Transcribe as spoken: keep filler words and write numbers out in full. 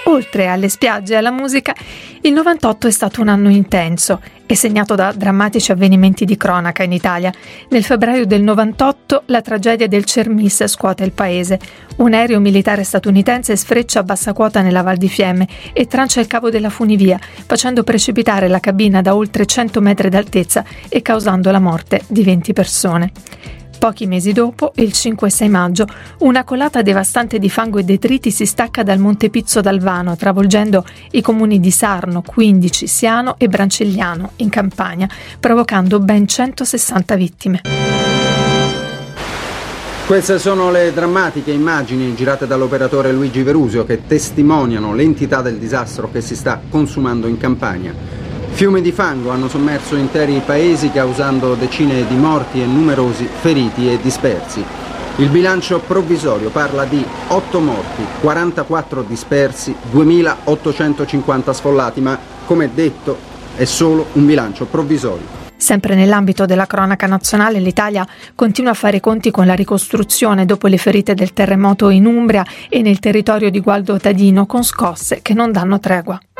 Oltre alle spiagge e alla musica, il novantotto è stato un anno intenso e segnato da drammatici avvenimenti di cronaca in Italia. Nel febbraio del novantotto la tragedia del Cermis scuote il paese. Un aereo militare statunitense sfreccia a bassa quota nella Val di Fiemme e trancia il cavo della funivia, facendo precipitare la cabina da oltre cento metri d'altezza e causando la morte di venti persone. Pochi mesi dopo, il cinque e sei maggio, una colata devastante di fango e detriti si stacca dal Monte Pizzo d'Alvano, travolgendo i comuni di Sarno, Quindici, Siano e Brancegliano, in Campania, provocando ben centosessanta vittime. Queste sono le drammatiche immagini girate dall'operatore Luigi Verusio che testimoniano l'entità del disastro che si sta consumando in Campania. Fiumi di fango hanno sommerso interi paesi causando decine di morti e numerosi feriti e dispersi. Il bilancio provvisorio parla di otto morti, quarantaquattro dispersi, duemilaottocentocinquanta sfollati, ma come detto è solo un bilancio provvisorio. Sempre nell'ambito della cronaca nazionale, l'Italia continua a fare i conti con la ricostruzione dopo le ferite del terremoto in Umbria e nel territorio di Gualdo Tadino, con scosse che non danno tregua.